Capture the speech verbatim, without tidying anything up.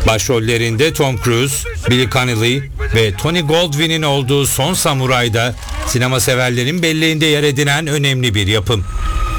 Başrollerinde Tom Cruise, Billy Connolly ve Tony Goldwyn'in olduğu Son Samuray'da sinema severlerin belleğinde yer edinen önemli bir yapım.